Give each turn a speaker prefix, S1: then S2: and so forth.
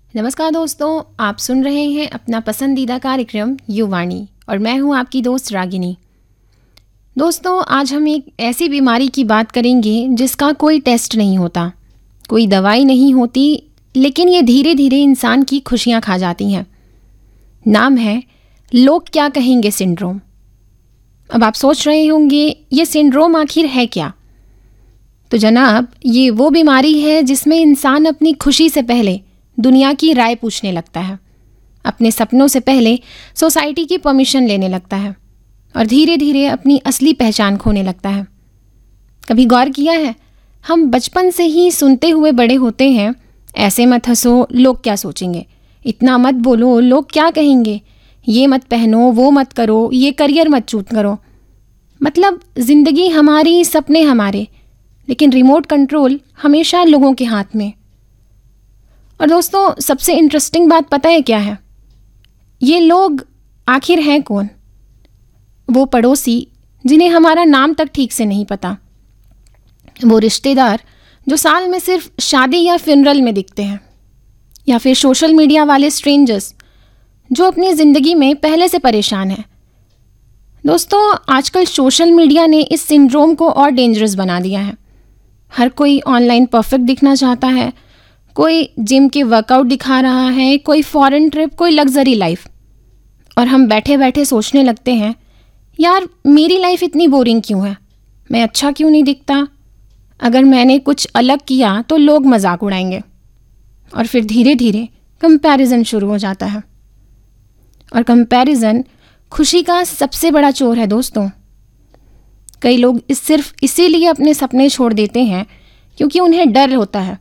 S1: नमस्कार दोस्तों, आप सुन रहे हैं अपना पसंदीदा कार्यक्रम युवाणी और मैं हूं आपकी दोस्त रागिनी। दोस्तों, आज हम एक ऐसी बीमारी की बात करेंगे जिसका कोई टेस्ट नहीं होता, कोई दवाई नहीं होती, लेकिन ये धीरे धीरे इंसान की खुशियां खा जाती हैं। नाम है लोग क्या कहेंगे सिंड्रोम। अब आप सोच रहे होंगे ये सिंड्रोम आखिर है क्या? तो जनाब, ये वो बीमारी है जिसमें इंसान अपनी खुशी से पहले दुनिया की राय पूछने लगता है, अपने सपनों से पहले सोसाइटी की परमिशन लेने लगता है और धीरे धीरे अपनी असली पहचान खोने लगता है। कभी गौर किया है, हम बचपन से ही सुनते हुए बड़े होते हैं, ऐसे मत हंसो, लोग क्या सोचेंगे, इतना मत बोलो, लोग क्या कहेंगे, ये मत पहनो, वो मत करो, ये करियर मत चूज करो। मतलब जिंदगी हमारी, सपने हमारे, लेकिन रिमोट कंट्रोल हमेशा लोगों के हाथ में। और दोस्तों, सबसे इंटरेस्टिंग बात पता है क्या है? ये लोग आखिर हैं कौन? वो पड़ोसी जिन्हें हमारा नाम तक ठीक से नहीं पता, वो रिश्तेदार जो साल में सिर्फ शादी या फ्यूनरल में दिखते हैं, या फिर सोशल मीडिया वाले स्ट्रेंजर्स जो अपनी ज़िंदगी में पहले से परेशान हैं। दोस्तों, आजकल सोशल मीडिया ने इस सिंड्रोम को और डेंजरस बना दिया है। हर कोई ऑनलाइन परफेक्ट दिखना चाहता है, कोई जिम के वर्कआउट दिखा रहा है, कोई फॉरेन ट्रिप, कोई लग्जरी लाइफ। और हम बैठे बैठे सोचने लगते हैं, यार मेरी लाइफ इतनी बोरिंग क्यों है, मैं अच्छा क्यों नहीं दिखता, अगर मैंने कुछ अलग किया तो लोग मजाक उड़ाएंगे। और फिर धीरे धीरे कंपैरिजन शुरू हो जाता है। और कंपैरिजन खुशी का सबसे बड़ा चोर है दोस्तों। कई लोग सिर्फ इसीलिए अपने सपने छोड़ देते हैं क्योंकि उन्हें डर होता है